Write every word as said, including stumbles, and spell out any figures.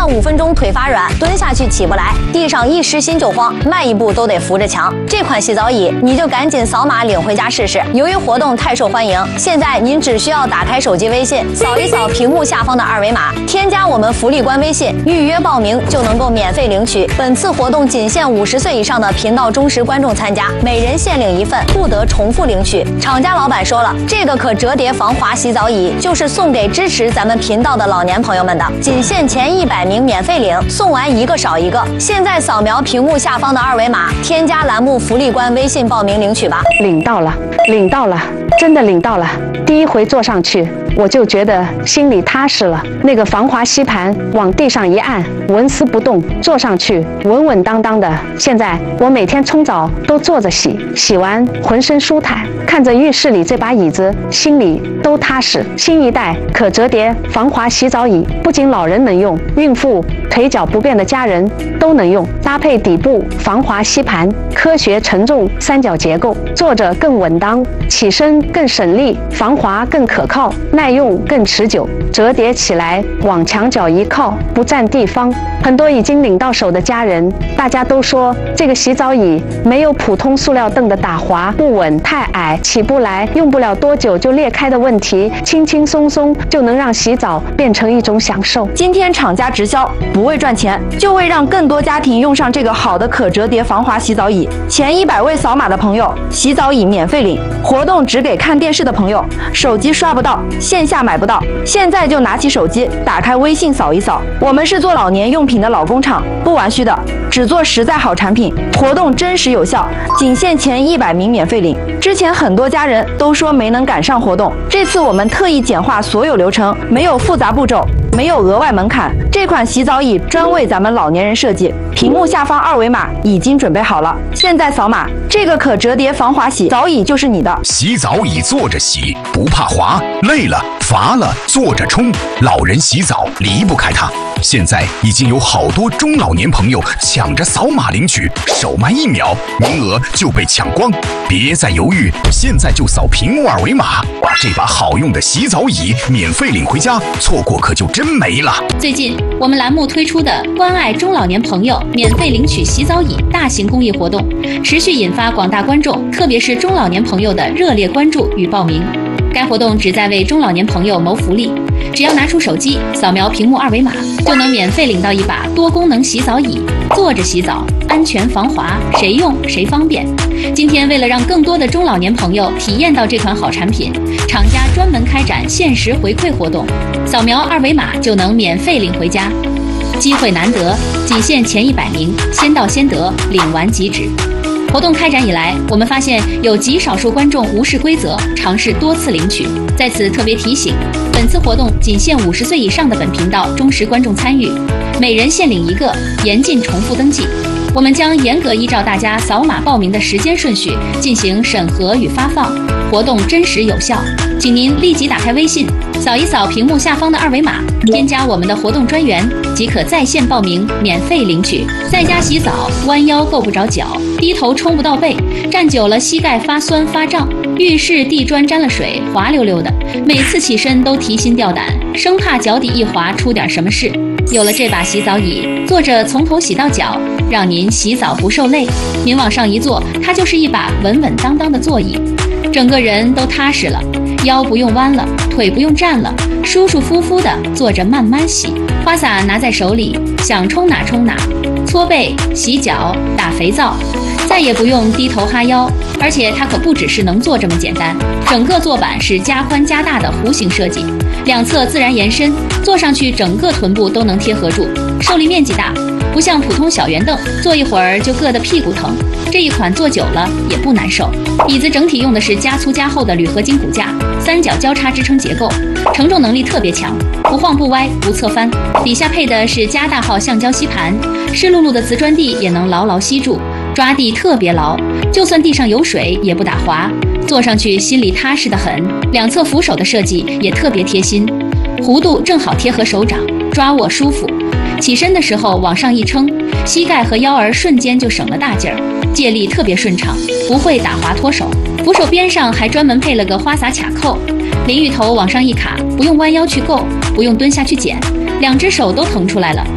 上五分钟腿发软，蹲下去起不来，地上一湿心就慌，迈一步都得扶着墙。这款洗澡椅你就赶紧扫码领回家试试。由于活动太受欢迎，现在您只需要打开手机微信，扫一扫屏幕下方的二维码，添加我们福利官微信，预约报名就能够免费领取。本次活动仅限五十岁以上的频道忠实观众参加，每人限领一份，不得重复领取。厂家老板说了，这个可折叠防滑洗澡椅就是送给支持咱们频道的老年朋友们的，仅限前一百名免费领，送完一个少一个。现在扫描屏幕下方的二维码，添加栏目福利官微信报名领取吧。 领到了，领到了，真的领到了。第一回坐上去，我就觉得心里踏实了。那个防滑吸盘往地上一按，纹丝不动，坐上去稳稳当当的。现在我每天冲澡都坐着洗，洗完浑身舒坦，看着浴室里这把椅子，心里都踏实。新一代可折叠防滑洗澡椅，不仅老人能用，孕妇、腿脚不便的家人都能用。搭配底部防滑吸盘，科学承重三角结构，坐着更稳当，起身更省力，防滑更可靠，耐用更持久。折叠起来往墙角一靠，不占地方。很多已经领到手的家人，大家都说这个洗澡椅没有普通塑料凳的打滑不稳、太矮起不来、用不了多久就裂开的问题，轻轻松松就能让洗澡变成一种享受。 今天厂家直销不为赚钱，就为让更多家庭用上这个好的可折叠防滑洗澡椅。前一百位扫码的朋友，洗澡椅免费领。活动只给看电视的朋友，手机刷不到，线下买不到，现在就拿起手机，打开微信扫一扫。我们是做老年用品的老工厂，不玩虚的，只做实在好产品。活动真实有效，仅限前一百名免费领。之前很多家人都说没能赶上活动，这次我们特意简化所有流程，没有复杂步骤，没有额外门槛。这款洗澡椅专为咱们老年人设计，屏幕下方二维码已经准备好了，现在扫码，这个可折叠防滑洗澡椅就是你的。 洗澡椅坐着洗，不怕滑，累了乏了坐着冲，老人洗澡离不开它。现在已经有好多中老年朋友抢着扫码领取，手慢一秒，名额就被抢光。别再犹豫，现在就扫屏幕二维码，把这把好用的洗澡椅免费领回家，错过可就真没了。 最近我们栏目推出的关爱中老年朋友免费领取洗澡椅大型公益活动，持续引发广大观众，特别是中老年朋友的热烈关注与报名。该活动旨在为中老年朋友谋福利，只要拿出手机扫描屏幕二维码，就能免费领到一把多功能洗澡椅，坐着洗澡，安全防滑，谁用谁方便。今天为了让更多的中老年朋友体验到这款好产品，厂家专门开展限时回馈活动，扫描二维码就能免费领回家。机会难得，仅限前一百名，先到先得，领完即止。活动开展以来，我们发现有极少数观众无视规则，尝试多次领取。在此特别提醒，本次活动仅限五十岁以上的本频道忠实观众参与，每人限领一个，严禁重复登记。我们将严格依照大家扫码报名的时间顺序进行审核与发放，活动真实有效。请您立即打开微信，扫一扫屏幕下方的二维码，添加我们的活动专员，即可在线报名，免费领取。在家洗澡，弯腰够不着脚，低头冲不到背，站久了膝盖发酸发胀，浴室地砖沾了水，滑溜溜的，每次起身都提心吊胆，生怕脚底一滑出点什么事。有了这把洗澡椅，坐着从头洗到脚，让您洗澡不受累。您往上一坐，它就是一把稳稳当当的座椅，整个人都踏实了，腰不用弯了，腿不用站了，舒舒服服的坐着慢慢洗。花洒拿在手里，想冲哪冲哪，搓背、洗脚、打肥皂，再也不用低头哈腰。而且它可不只是能坐这么简单，整个坐板是加宽加大的弧形设计，两侧自然延伸，坐上去整个臀部都能贴合住，受力面积大，不像普通小圆凳，坐一会儿就硌得屁股疼。这一款坐久了也不难受。椅子整体用的是加粗加厚的铝合金骨架，三角交叉支撑结构，承重能力特别强，不晃不歪不侧翻。底下配的是加大号橡胶吸盘，湿漉漉的瓷砖地也能牢牢吸住，抓地特别牢，就算地上有水也不打滑，坐上去心里踏实得很。两侧扶手的设计也特别贴心，弧度正好贴合手掌，抓握舒服。起身的时候往上一撑，膝盖和腰儿瞬间就省了大劲儿，借力特别顺畅，不会打滑脱手。扶手边上还专门配了个花洒卡扣，淋浴头往上一卡，不用弯腰去够，不用蹲下去捡，两只手都腾出来了。